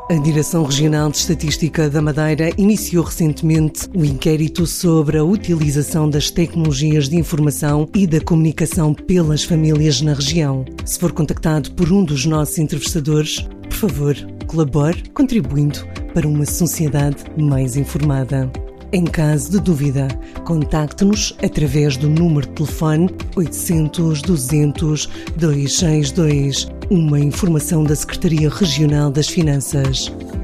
A Direção Regional de Estatística da Madeira iniciou recentemente o inquérito sobre a utilização das tecnologias de informação e da comunicação pelas famílias na região. Se for contactado por um dos nossos entrevistadores, por favor, colabore contribuindo para uma sociedade mais informada. Em caso de dúvida, contacte-nos através do número de telefone 800 200 262, uma informação da Secretaria Regional das Finanças.